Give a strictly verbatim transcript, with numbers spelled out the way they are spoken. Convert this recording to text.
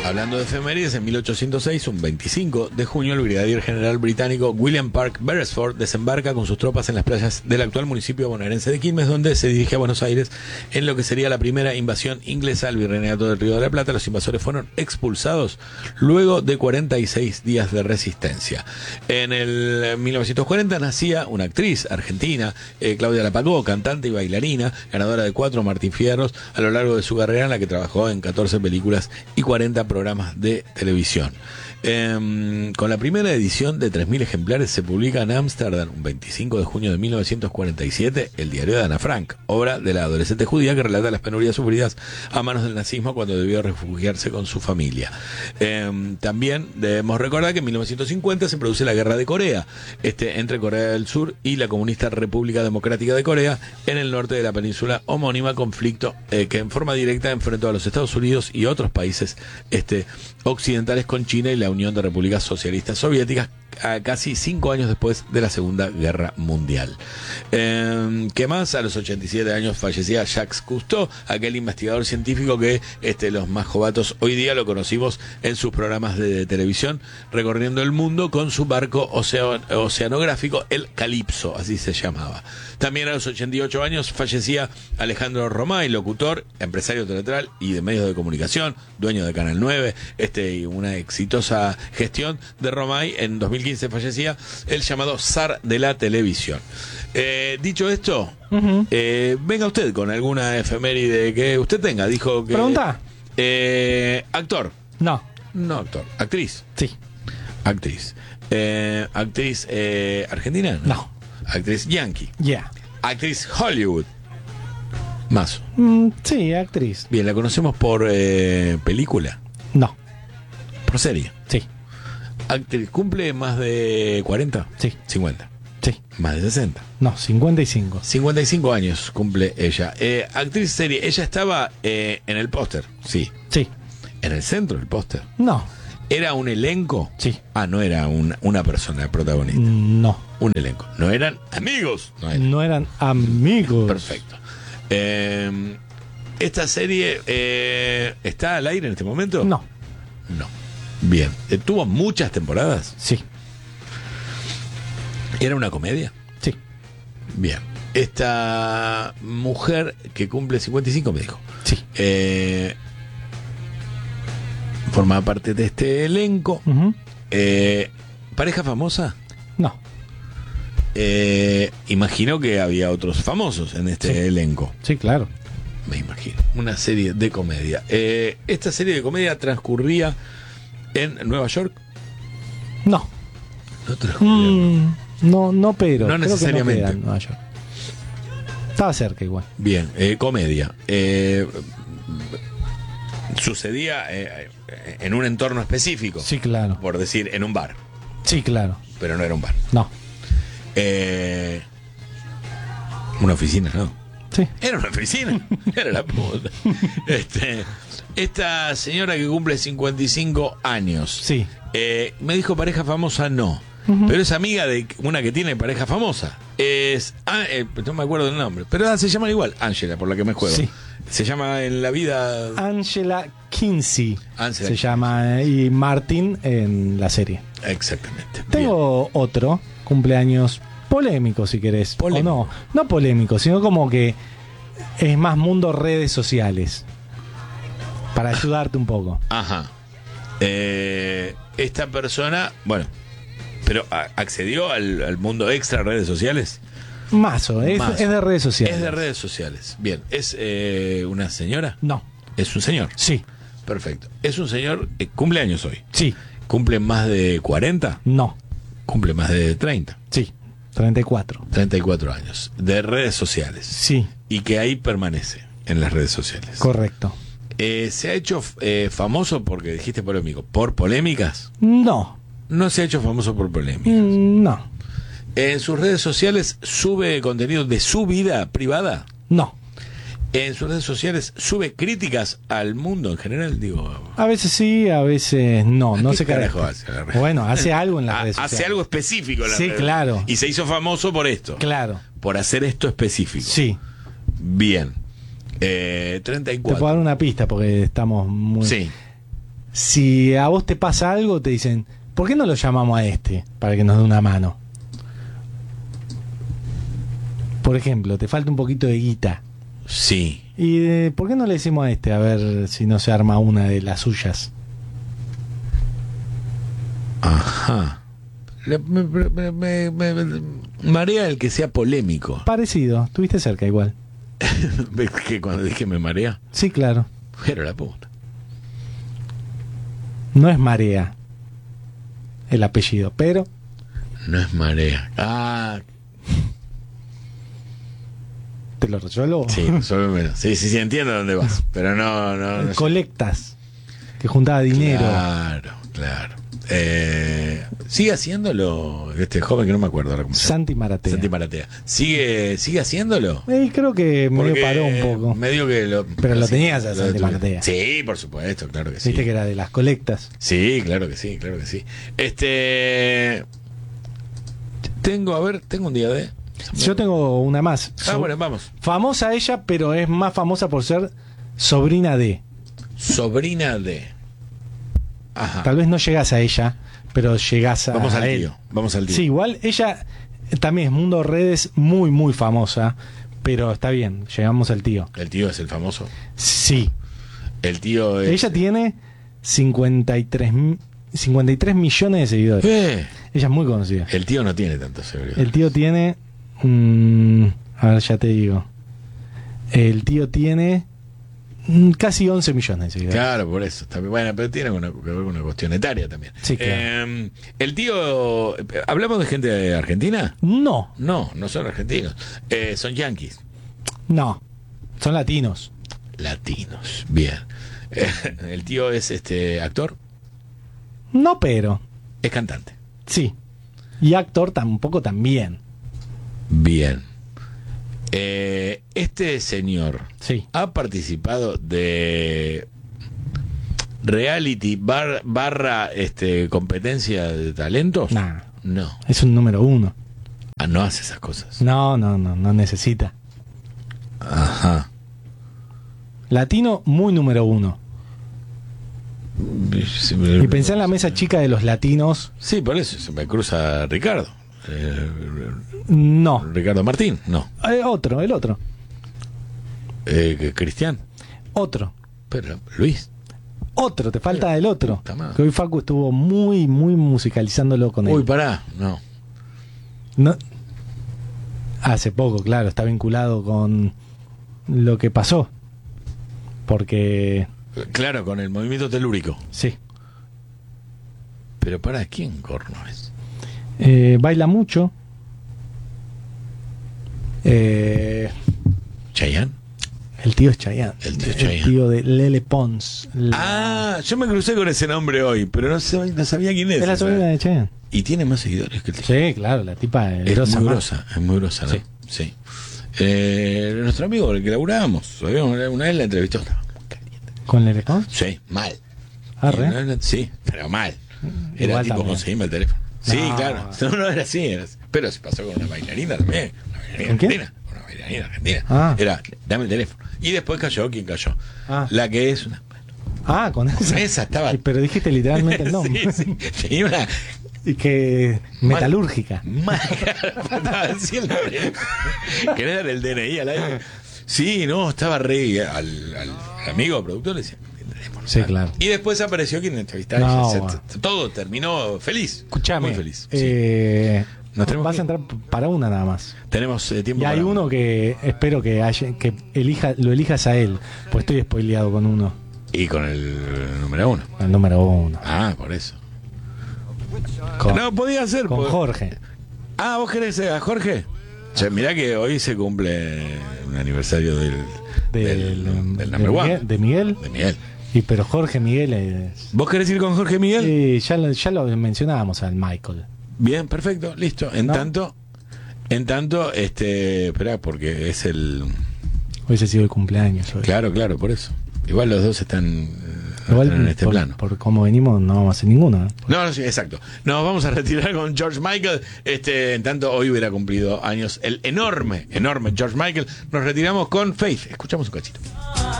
Hablando de efemérides, en mil ochocientos seis, un veinticinco de junio, el brigadier general británico William Parke Beresford desembarca con sus tropas en las playas del actual municipio bonaerense de Quilmes, donde se dirige a Buenos Aires en lo que sería la primera invasión inglesa al virreinato del Río de la Plata. Los invasores fueron expulsados luego de cuarenta y seis días de resistencia. En el mil novecientos cuarenta nacía una actriz argentina, eh, Claudia Lapagó, cantante y bailarina, ganadora de cuatro Martín Fierros a lo largo de su carrera, en la que trabajó en catorce películas y cuarenta programas de televisión. Eh, con la primera edición de tres mil ejemplares se publica en Ámsterdam, un veinticinco de junio de mil novecientos cuarenta y siete, el diario de Ana Frank, obra de la adolescente judía que relata las penurias sufridas a manos del nazismo cuando debió refugiarse con su familia. Eh, también debemos recordar que en mil novecientos cincuenta se produce la Guerra de Corea, este, entre Corea del Sur y la comunista República Democrática de Corea, en el norte de la península homónima, conflicto eh, que en forma directa enfrentó a los Estados Unidos y otros países este, occidentales con China y la Unión de Repúblicas Socialistas Soviéticas, a casi cinco años después de la Segunda Guerra Mundial. Eh, ¿Qué más? A los ochenta y siete años fallecía Jacques Cousteau, aquel investigador científico que este, los más jovatos hoy día lo conocimos en sus programas de, de televisión, recorriendo el mundo con su barco ocean, oceanográfico, el Calypso, así se llamaba. También a los ochenta y ocho años fallecía Alejandro Romay, locutor, empresario teatral y de medios de comunicación, dueño de Canal nueve, este, y una exitosa gestión de Romay. En dos mil quince fallecía el llamado zar de la televisión. Eh, dicho esto, uh-huh. eh, venga usted con alguna efeméride que usted tenga. Dijo que... ¿Pregunta? Eh, actor. No. No actor. Actriz. Sí. Actriz. Eh, actriz eh, argentina. No. no. Actriz yankee. Ya. Yeah. Actriz Hollywood. Más. Mm, sí, actriz. Bien, ¿la conocemos por eh, película? No. ¿Por serie? Sí. Actriz, ¿cumple más de cuarenta? Sí. cincuenta. Sí. Más de sesenta. No, cincuenta y cinco. cincuenta y cinco años cumple ella. Eh, actriz serie, ella estaba eh, en el póster, sí. Sí. ¿En el centro del póster? No. ¿Era un elenco? Sí. Ah, no era un, una persona protagonista. No. Un elenco. No eran amigos. No eran, no eran amigos. Perfecto. Eh, ¿Esta serie eh, está al aire en este momento? No. No. Bien. ¿Tuvo muchas temporadas? Sí. ¿Era una comedia? Sí. Bien. Esta mujer que cumple cincuenta y cinco, me dijo. Sí. Eh, formaba parte de este elenco. Uh-huh. Eh, ¿Pareja famosa? No. Eh, imagino que había otros famosos en este sí. elenco. Sí, claro. Me imagino. Una serie de comedia. Eh, ¿Esta serie de comedia transcurría en Nueva York? No. No transcurría. Mm, no, no, pero. No necesariamente. No en Nueva York. Estaba cerca igual. Bien, eh, comedia. Eh, ¿Sucedía eh, en un entorno específico? Sí, claro. Por decir, en un bar. Sí, claro. Pero no era un bar. No. Eh, una oficina, ¿no? Sí. Era una oficina. Era la puta. Este, esta señora que cumple cincuenta y cinco años. Sí. Eh, me dijo pareja famosa, no. Uh-huh. Pero es amiga de una que tiene pareja famosa. Es. Ah, eh, no me acuerdo del nombre. Pero ah, se llama igual. Ángela, por la que me juego. Sí. Se llama en la vida. Angela Kinsey. Angela se llama. Y Martin en la serie. Exactamente. Tengo Bien. otro cumpleaños polémico, si querés. Polémico. O no, no polémico, sino como que es más mundo redes sociales. Para ayudarte un poco. Ajá. Eh, esta persona, bueno, pero ¿accedió al, al mundo extra redes sociales? Mazo, es, Mazo. es de redes sociales. Es de redes sociales. Bien, ¿es eh, una señora? No. ¿Es un señor? Sí. Perfecto. ¿Es un señor? Eh, ¿Cumple años hoy? Sí. ¿Cumple más de cuarenta? No. ¿Cumple más de treinta? Sí. treinta y cuatro. treinta y cuatro años. De redes sociales. Sí. Y que ahí permanece en las redes sociales. Correcto. Eh, ¿Se ha hecho eh, famoso porque dijiste polémico? ¿Por polémicas? No. No se ha hecho famoso por polémicas. Mm, no. ¿En sus redes sociales sube contenido de su vida privada? No. ¿En sus redes sociales sube críticas al mundo en general? Digo, a veces sí, a veces no. No sé qué carajo hace. Bueno, hace algo en las redes sociales. Hace algo específico en las sí, redes. Claro. Y se hizo famoso por esto. Claro. Por hacer esto específico. Sí. Bien. Eh, treinta y cuatro. Te puedo dar una pista porque estamos muy... Sí. si a vos te pasa algo, te dicen, ¿por qué no lo llamamos a este para que nos dé una mano? Por ejemplo, te falta un poquito de guita. Sí. ¿Y eh, por qué no le decimos a este a ver si no se arma una de las suyas? Ajá. Me, me, me, me, me marea el que sea polémico. Parecido, estuviste cerca igual. ¿Ves que cuando dije me marea? Sí, claro. Pero la puta. No es Marea el apellido, pero... No es marea. Ah... ¿Te lo resuelvo? Sí, resuélvemelo. Sí, sí, sí, entiendo dónde vas. Pero no, no, no Colectas, que juntaba dinero. Claro, claro. Eh, sigue haciéndolo este joven que no me acuerdo ahora cómo se llama. Santi Maratea. Santi Maratea. ¿Sigue, sigue haciéndolo? Eh, creo que medio Porque paró un poco. Medio que lo, Pero lo sí, tenías a lo Santi tuve. Maratea. Sí, por supuesto, claro que sí. Viste que era de las colectas. Sí, claro que sí, claro que sí. Este... Tengo, a ver, tengo un día de... Yo tengo una más. Ah, bueno, vamos. Famosa ella, pero es más famosa por ser sobrina de. Sobrina de... Ajá. Tal vez no llegas a ella, pero llegas a, Vamos al a él. tío, vamos al tío. Sí, igual ella también es mundo redes muy, muy famosa, pero está bien, llegamos al tío. El tío es el famoso. Sí. El tío es... Ella tiene cincuenta y tres, cincuenta y tres millones de seguidores. Eh, Ella es muy conocida. el tío no tiene tantos seguidores. El tío tiene... mm, a ver, ya te digo. El tío tiene mm, casi once millones de seguidores. Claro, por eso. Está bien. Bueno, pero tiene una, que ver con una cuestión etaria también. Sí, claro. Eh, el tío... ¿Hablamos de gente de Argentina? No, No, no son argentinos. Eh, son yanquis. no. Son latinos. Latinos. Bien. Eh, el tío es este actor. No, pero... Es cantante. Sí. Y actor tampoco también. Bien. Eh, este señor Sí. ha participado de reality bar- barra este competencia de talentos. Nah, No. es un número uno. Ah, no hace esas cosas. No, no, no, no necesita. Ajá. Latino muy número uno. Y pensé en la mesa chica de los latinos. Sí, por eso se me cruza Ricardo. Eh, No. Ricardo Martín, no. Eh, otro, el otro. Eh, Cristian. Otro. Pero Luis. Otro, te falta el otro. Puta madre. Que hoy Facu estuvo muy, muy musicalizándolo con él. Uy, pará. No. No. Hace poco, claro, está vinculado con lo que pasó. Porque, Claro, con el movimiento telúrico. sí, Pero para quién corno es. eh, baila mucho. Eh, ¿Chayanne? el tío es Chayanne. El tío es El Chayanne. tío de Lele Pons. La- Ah, yo me crucé con ese nombre hoy, pero no, sabía, no sabía quién es. es la esa. sobrina de Chayanne. Y tiene más seguidores que el tío. Sí, claro, la tipa Es grosa muy más. grosa, es muy grosa, ¿no? Sí. Sí. Eh, nuestro amigo con el que laburábamos, una una vez la entrevistó, estaba muy caliente. ¿Con Lele Pons? Sí, mal. Arre. Y no era- sí, pero mal. Era Igual tipo también. conseguirme el teléfono. Sí, No. claro. No, no era así, era así. Pero se pasó con una bailarina también. Una bailarina ¿Con quién? argentina. Una bailarina argentina. Ah. Era, dame el teléfono. Y después cayó quien cayó. Ah. La que es una. Ah, con esa. Esa estaba. Pero dijiste literalmente el nombre. Sí, sí. Tenía una. Y que metalúrgica. Mal, estaba diciendo. ¿Querés dar el D N I al aire? Sí, no, estaba re. Al, al, al amigo productor le decía. "Teléfono, Sí, tal". claro. Y después apareció quien entrevistaba. No, y se- bueno. todo terminó feliz. Escuchame. Muy feliz. sí. Eh, Nos tenemos vas que- a entrar para una nada más. Tenemos eh, tiempo Y hay para uno que espero que haya, que elija, lo elijas a él, pues estoy spoileado con uno, Y con el número uno. el número uno. Ah, por eso. Con, No, podía ser. con po- Jorge. Ah, ¿vos querés a Jorge? Che, mirá que hoy se cumple un aniversario del, Del, del, del de number one. Miguel, de Miguel. De Miguel. Y pero Jorge Miguel es. ¿Vos querés ir con Jorge Miguel? Sí, ya, lo, ya lo mencionábamos al Michael. Bien, perfecto, listo. En ¿No? tanto, en tanto, este, espera, porque es el, Hubiese sido el cumpleaños hoy. claro, claro, por eso. Igual los dos están, eh, Igual están en este por, plano. por cómo venimos no vamos a hacer ninguno. ¿eh? No, no, sí, exacto. Nos vamos a retirar con George Michael. Este, en tanto, hoy hubiera cumplido años el enorme, enorme George Michael. Nos retiramos con Faith. Escuchamos un cachito.